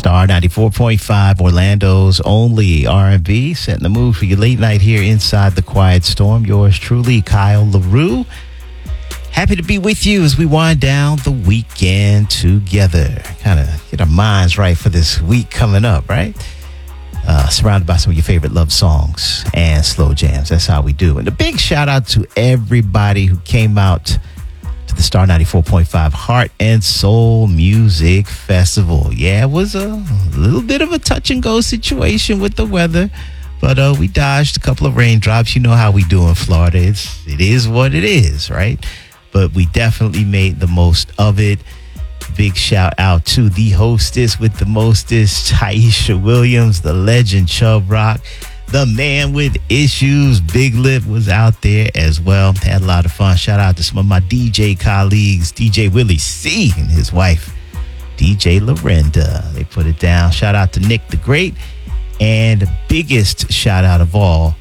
Star 94.5, Orlando's only R&B, setting the mood for your late night here inside the Quiet Storm. Yours truly, Kyle LaRue. Happy to be with you as we wind down the weekend together. Kind of get our minds right for this week coming up, right? Surrounded by some of your favorite love songs and slow jams. That's how we do. And a big shout out to everybody who came out to the Star 94.5 Heart and Soul Music Festival. Yeah, it was a little bit of a touch and go situation with the weather, but we dodged a couple of raindrops. You know how we do in Florida. It is what it is, right? But we definitely made the most of it. Big shout out to the hostess with the mostest, Taisha Williams, the legend Chubb Rock, the man with issues, Big Lip was out there as well. Had a lot of fun. Shout out to some of my DJ colleagues, DJ Willie C and his wife, DJ Lorinda. They put it down. Shout out to Nick the Great. And the biggest shout out of all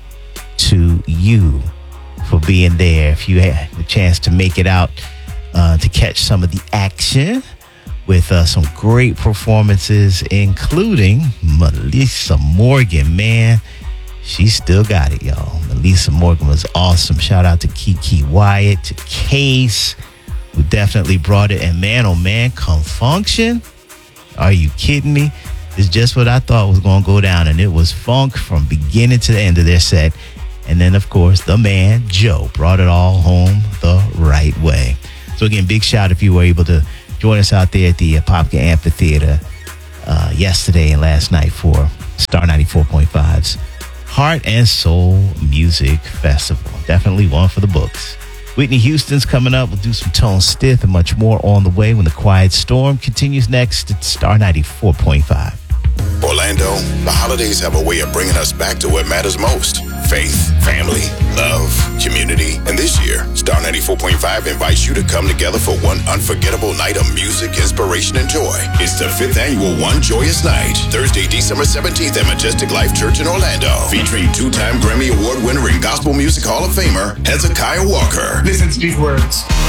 to you for being there. If you had the chance to make it out to catch some of the action with some great performances, including Melissa Morgan, man. She still got it, y'all. Melissa Morgan was awesome. Shout out to Kiki Wyatt, to Case, who definitely brought it. And man, oh man, Come Function. Are you kidding me? It's just what I thought was going to go down. And it was funk from beginning to the end of their set. And then, of course, the man, Joe, brought it all home the right way. So again, big shout if you were able to join us out there at the Popka Amphitheater yesterday and last night for Star 94.5's Heart and Soul Music Festival. Definitely one for the books. Whitney Houston's coming up. We'll do some Tone Stith and much more on the way when the Quiet Storm continues next at Star 94.5. Orlando, the holidays have a way of bringing us back to what matters most. Faith, family, love, community. And this year, Star 94.5 invites you to come together for one unforgettable night of music, inspiration, and joy. It's the 5th annual One Joyous Night, Thursday, December 17th at Majestic Life Church in Orlando, featuring 2-time Grammy Award winner and Gospel Music Hall of Famer, Hezekiah Walker. Listen to these words.